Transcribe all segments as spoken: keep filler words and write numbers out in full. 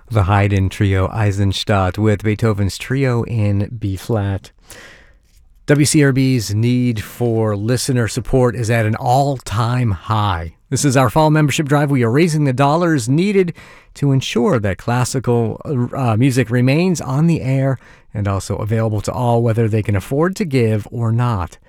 The Haydn Trio Eisenstadt with Beethoven's Trio in B-flat. W C R B's need for listener support is at an all-time high. This is our fall membership drive. We are raising the dollars needed to ensure that classical uh, music remains on the air and also available to all, whether they can afford to give or not.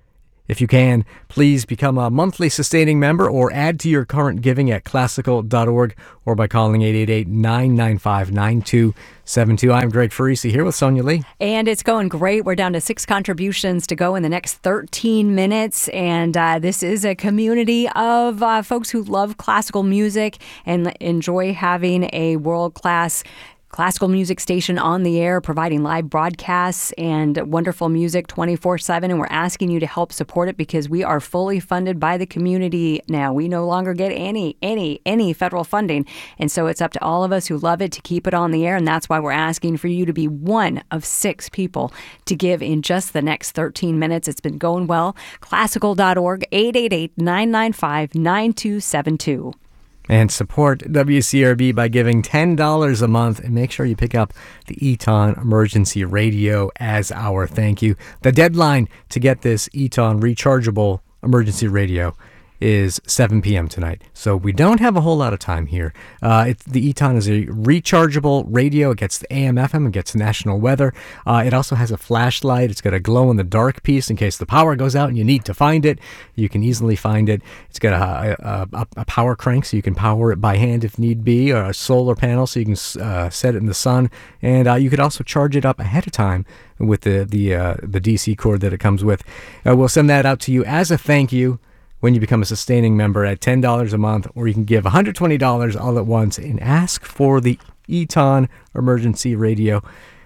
If you can, please become a monthly sustaining member or add to your current giving at classical dot org or by calling eight eight eight, nine nine five, nine two seven two. I'm Greg Farisi here with Sonia Lee. And it's going great. We're down to six contributions to go in the next thirteen minutes. And uh, this is a community of uh, folks who love classical music and enjoy having a world-class classical music station on the air, providing live broadcasts and wonderful music twenty-four seven. And we're asking you to help support it because we are fully funded by the community now. We no longer get any, any, any federal funding. And so it's up to all of us who love it to keep it on the air. And that's why we're asking for you to be one of six people to give in just the next thirteen minutes. It's been going well. classical dot org, eight eight eight, nine nine five, nine two seven two. And support W C R B by giving ten dollars a month, and make sure you pick up the Eton Emergency Radio as our thank you. The deadline to get this Eton rechargeable emergency radio is seven p.m. tonight, so we don't have a whole lot of time here. Uh, it's, the Eton is a rechargeable radio. It gets the A M F M, it gets national weather. Uh, it also has a flashlight. It's got a glow-in-the-dark piece in case the power goes out and you need to find it. You can easily find it. It's got a, a, a power crank, so you can power it by hand if need be, or a solar panel, so you can uh, set it in the sun. And uh, you could also charge it up ahead of time with the the uh, the D C cord that it comes with. Uh, we'll send that out to you as a thank you when you become a sustaining member at ten dollars a month, or you can give one hundred twenty dollars all at once and ask for the Eton Emergency Radio.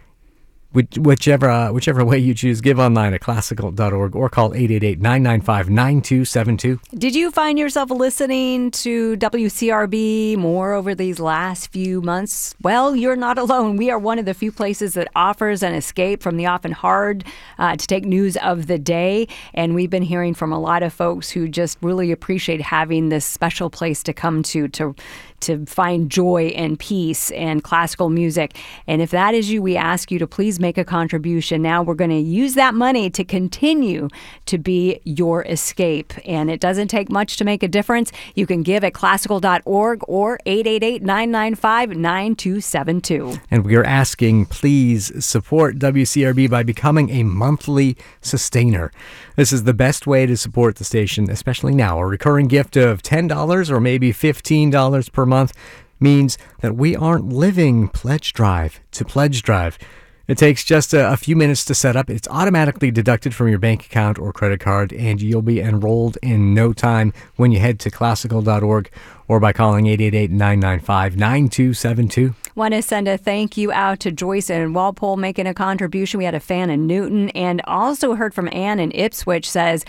Which, whichever uh, whichever way you choose, give online at classical dot org or call eight eight eight, nine nine five, nine two seven two. Did you find yourself listening to W C R B more over these last few months? Well, you're not alone. We are one of the few places that offers an escape from the often hard uh, to take news of the day. And we've been hearing from a lot of folks who just really appreciate having this special place to come to, to to find joy and peace and classical music. And if that is you, we ask you to please make a contribution. Now we're going to use that money to continue to be your escape. And it doesn't take much to make a difference. You can give at classical dot org or eight eight eight, nine nine five, nine two seven two. And we are asking, please support W C R B by becoming a monthly sustainer. This is the best way to support the station, especially now. A recurring gift of ten dollars or maybe fifteen dollars per month means that we aren't living pledge drive to pledge drive. It takes just a, a few minutes to set up. It's automatically deducted from your bank account or credit card, and you'll be enrolled in no time when you head to classical dot org or by calling eight eight eight, nine nine five, nine two seven two. Want to send a thank you out to Joyce in Walpole making a contribution. We had a fan in Newton, and also heard from Ann in Ipswich says,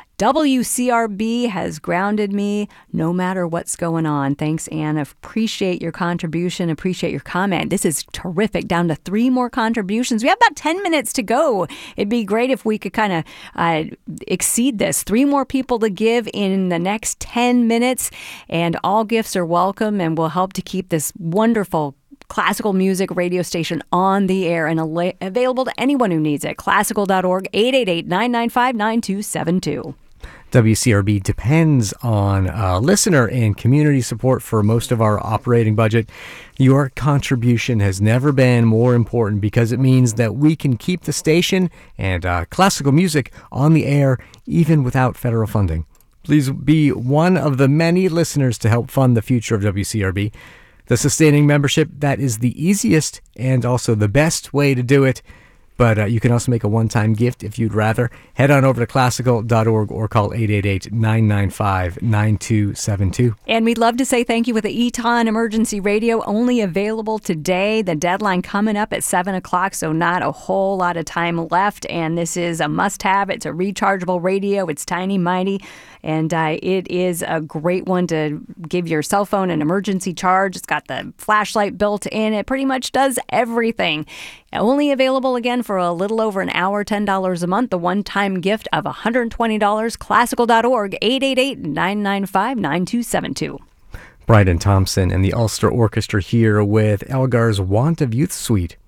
W C R B has grounded me no matter what's going on. Thanks, Anne. Appreciate your contribution. Appreciate your comment. This is terrific. Down to three more contributions. We have about ten minutes to go. It'd be great if we could kind of uh, exceed this. Three more people to give in the next ten minutes. And all gifts are welcome and will help to keep this wonderful classical music radio station on the air and al- available to anyone who needs it. classical dot org, eight eight eight, nine nine five, nine two seven two. W C R B depends on uh, listener and community support for most of our operating budget. Your contribution has never been more important because it means that we can keep the station and uh, classical music on the air even without federal funding. Please be one of the many listeners to help fund the future of W C R B. The sustaining membership, that is the easiest and also the best way to do it. But uh, you can also make a one-time gift if you'd rather. Head on over to classical dot org or call eight eight eight, nine nine five, nine two seven two. And we'd love to say thank you with the Eton Emergency Radio, only available today. The deadline coming up at seven o'clock, so not a whole lot of time left. And this is a must-have. It's a rechargeable radio. It's tiny, mighty. And uh, it is a great one to give your cell phone an emergency charge. It's got the flashlight built in. It pretty much does everything. Only available again for a little over an hour, ten dollars a month. The one-time gift of one hundred twenty dollars. classical dot org, eight eight eight, nine nine five, nine two seven two. Bryden Thompson and the Ulster Orchestra here with Elgar's Want of Youth Suite.